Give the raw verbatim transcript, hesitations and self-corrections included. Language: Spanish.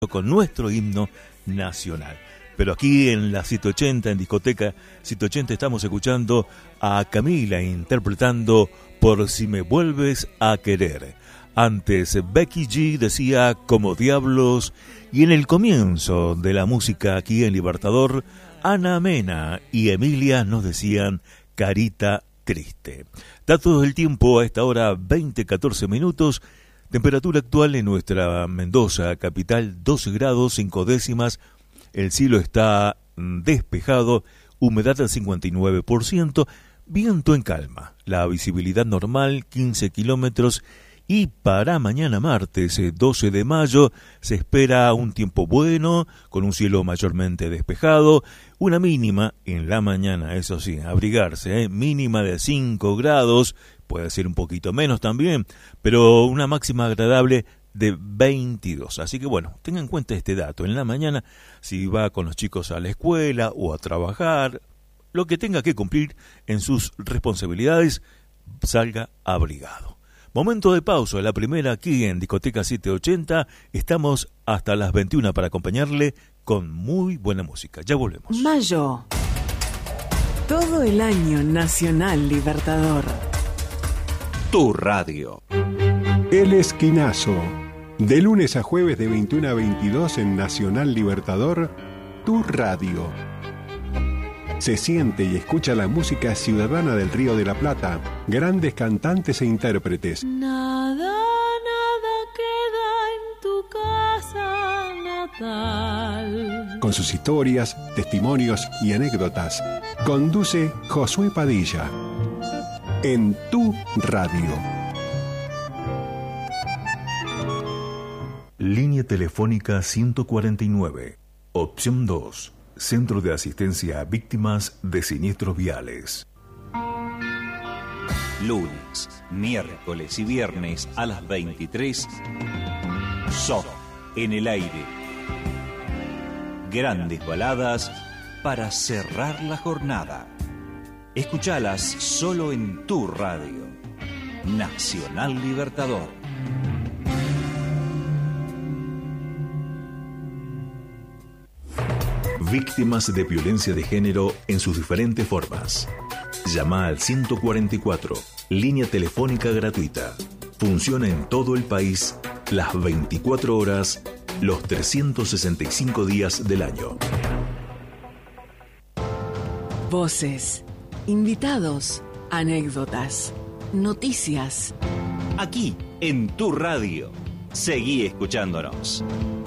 con nuestro himno nacional. Pero aquí en la ciento ochenta, en discoteca ciento ochenta, estamos escuchando a Camila interpretando Por si me vuelves a querer. Antes Becky G decía Como diablos, y en el comienzo de la música aquí en Libertador, Ana Mena y Emilia nos decían Carita triste. Datos del tiempo a esta hora, veinte catorce minutos. Temperatura actual en nuestra Mendoza, capital, doce grados, cinco décimas. El cielo está despejado, humedad al cincuenta y nueve por ciento, viento en calma. La visibilidad normal, quince kilómetros. Y para mañana martes, doce de mayo, se espera un tiempo bueno, con un cielo mayormente despejado, una mínima en la mañana, eso sí, abrigarse, ¿eh? Mínima de cinco grados, puede ser un poquito menos también, pero una máxima agradable de veintidós. Así que bueno, tengan en cuenta este dato. En la mañana, si va con los chicos a la escuela o a trabajar, lo que tenga que cumplir en sus responsabilidades, salga abrigado. Momento de pausa, la primera aquí en Discoteca setecientos ochenta. Estamos hasta las veintiuna para acompañarle con muy buena música. Ya volvemos. Mayo. Todo el año Nacional Libertador. Tu radio. El Esquinazo. De lunes a jueves de veintiuno a veintidós en Nacional Libertador, Tu radio. Se siente y escucha la música ciudadana del Río de la Plata, grandes cantantes e intérpretes. Nada, nada queda en tu casa natal. Con sus historias, testimonios y anécdotas, conduce Josué Padilla. En Tu radio. Línea telefónica ciento cuarenta y nueve, opción dos. Centro de Asistencia a Víctimas de Siniestros Viales. Lunes, miércoles y viernes a las veintitrés. Soft en el aire. Grandes baladas para cerrar la jornada. Escuchalas solo en Tu radio. Nacional Libertador. Víctimas de violencia de género en sus diferentes formas. Llama al ciento cuarenta y cuatro, línea telefónica gratuita. Funciona en todo el país, las veinticuatro horas, los trescientos sesenta y cinco días del año. Voces, invitados, anécdotas, noticias. Aquí, en Tu radio. Seguí escuchándonos.